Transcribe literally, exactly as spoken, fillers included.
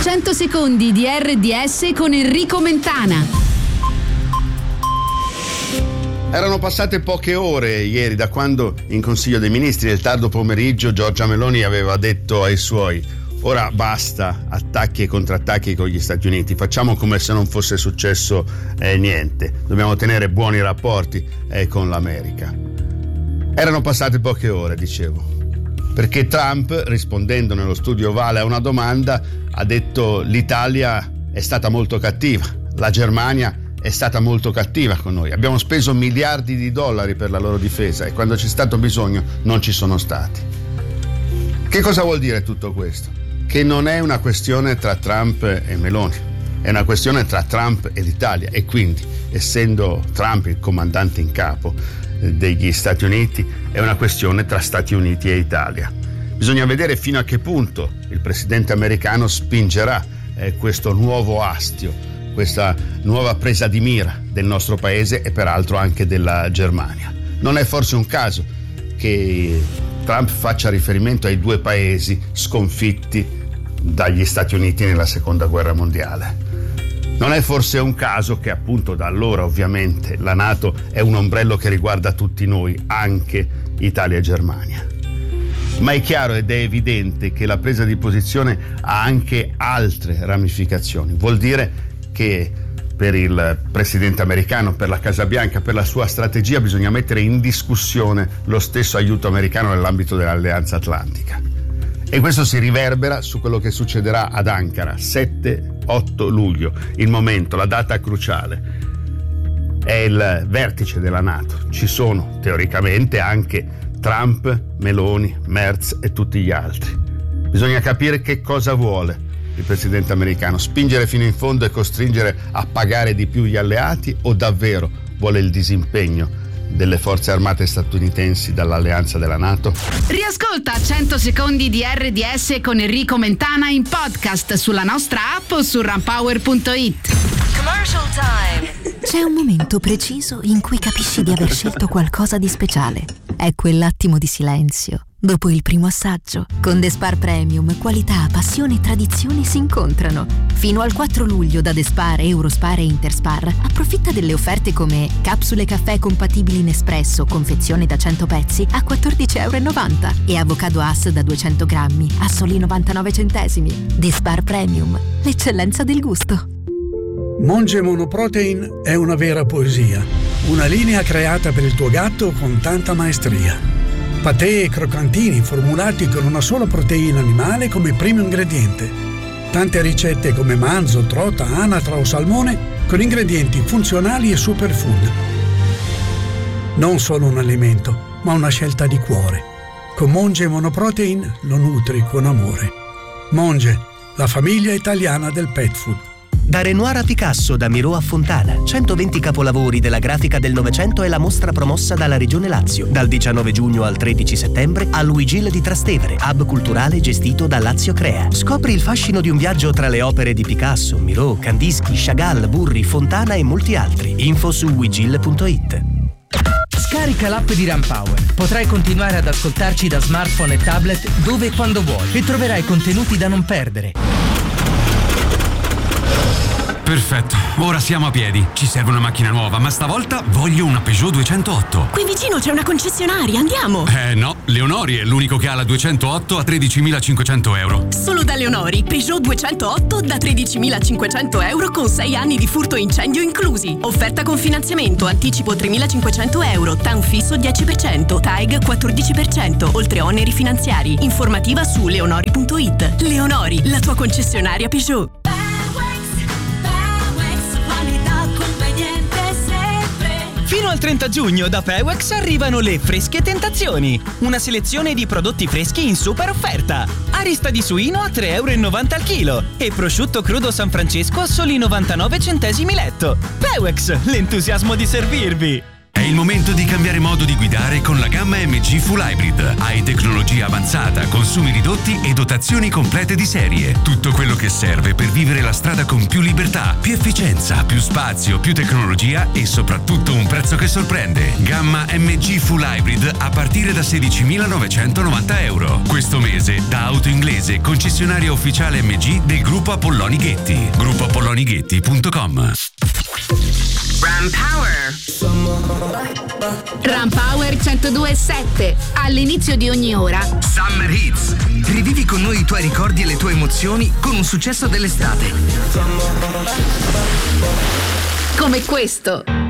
cento secondi di erre di esse con Enrico Mentana. Erano passate poche ore ieri da quando in Consiglio dei Ministri nel tardo pomeriggio Giorgia Meloni aveva detto ai suoi: ora basta attacchi e contrattacchi con gli Stati Uniti, facciamo come se non fosse successo eh, niente, dobbiamo tenere buoni rapporti eh, con l'America. Erano passate poche ore, dicevo, perché Trump, rispondendo nello studio ovale a una domanda, ha detto: l'Italia è stata molto cattiva, la Germania è stata molto cattiva con noi, abbiamo speso miliardi di dollari per la loro difesa e quando c'è stato bisogno non ci sono stati. Che cosa vuol dire tutto questo? Che non è una questione tra Trump e Meloni, è una questione tra Trump e l'Italia, e quindi, essendo Trump il comandante in capo degli Stati Uniti, è una questione tra Stati Uniti e Italia. Bisogna vedere fino a che punto il presidente americano spingerà eh, questo nuovo astio, questa nuova presa di mira del nostro paese e peraltro anche della Germania. Non è forse un caso che Trump faccia riferimento ai due paesi sconfitti dagli Stati Uniti nella seconda guerra mondiale? Non è forse un caso che appunto da allora ovviamente la NATO è un ombrello che riguarda tutti noi, anche Italia e Germania? Ma è chiaro ed è evidente che la presa di posizione ha anche altre ramificazioni. Vuol dire che per il presidente americano, per la Casa Bianca, per la sua strategia bisogna mettere in discussione lo stesso aiuto americano nell'ambito dell'Alleanza Atlantica. E questo si riverbera su quello che succederà ad Ankara sette otto luglio, il momento, la data cruciale. È il vertice della NATO. Ci sono teoricamente anche Trump, Meloni, Merz e tutti gli altri. Bisogna capire che cosa vuole il presidente americano: spingere fino in fondo e costringere a pagare di più gli alleati, o davvero vuole il disimpegno delle forze armate statunitensi dall'alleanza della NATO? Riascolta cento secondi di erre di esse con Enrico Mentana in podcast sulla nostra app o su runpower punto it. Commercial time. C'è un momento preciso in cui capisci di aver scelto qualcosa di speciale. È quell'attimo di silenzio dopo il primo assaggio. Con The Spar Premium, qualità, passione e tradizione si incontrano. Fino al quattro luglio da The Spar, Eurospar e Interspar approfitta delle offerte come capsule caffè compatibili in espresso, confezione da cento pezzi a quattordici e novanta euro e avocado Hass da duecento grammi a soli novantanove centesimi. The Spar Premium, l'eccellenza del gusto. Monge Monoprotein è una vera poesia, una linea creata per il tuo gatto con tanta maestria. Patè e croccantini formulati con una sola proteina animale come primo ingrediente. Tante ricette come manzo, trota, anatra o salmone con ingredienti funzionali e superfood. Non solo un alimento, ma una scelta di cuore. Con Monge Monoprotein lo nutri con amore. Monge, la famiglia italiana del pet food. Da Renoir a Picasso, da Miro a Fontana, centoventi capolavori della grafica del Novecento è la mostra promossa dalla Regione Lazio. Dal diciannove giugno al tredici settembre a Luigil di Trastevere, hub culturale gestito da Lazio Crea. Scopri il fascino di un viaggio tra le opere di Picasso, Miro, Kandinsky, Chagall, Burri, Fontana e molti altri. Info su luigil punto it. Scarica l'app di Runpower. Potrai continuare ad ascoltarci da smartphone e tablet dove e quando vuoi e troverai contenuti da non perdere. Perfetto, ora siamo a piedi. Ci serve una macchina nuova, ma stavolta voglio una Peugeot duecentootto. Qui vicino c'è una concessionaria, andiamo! Eh no, Leonori è l'unico che ha la duecentootto a tredicimilacinquecento euro. Solo da Leonori, Peugeot duecentootto da tredicimilacinquecento euro con sei anni di furto incendio inclusi. Offerta con finanziamento, anticipo tremilacinquecento euro, T A N fisso dieci per cento, T A E G quattordici per cento, oltre oneri finanziari. Informativa su leonori punto it. Leonori, la tua concessionaria Peugeot. Fino al trenta giugno da Pewex arrivano le Fresche Tentazioni, una selezione di prodotti freschi in super offerta. Arista di suino a tre e novanta euro al chilo e prosciutto crudo San Francesco a soli novantanove centesimi letto. Pewex, l'entusiasmo di servirvi! È il momento di cambiare modo di guidare con la gamma M G Full Hybrid. Hai tecnologia avanzata, consumi ridotti e dotazioni complete di serie. Tutto quello che serve per vivere la strada con più libertà, più efficienza, più spazio, più tecnologia e soprattutto un prezzo che sorprende. Gamma M G Full Hybrid a partire da sedicimilanovecentovananta euro. Questo mese da Auto Inglese, concessionaria ufficiale M G del gruppo Apolloni Ghetti. gruppo apolloni ghetti punto com. Ram Power. Ram Power centodue e sette. All'inizio di ogni ora Summer Hits. Rivivi con noi i tuoi ricordi e le tue emozioni con un successo dell'estate. come questo.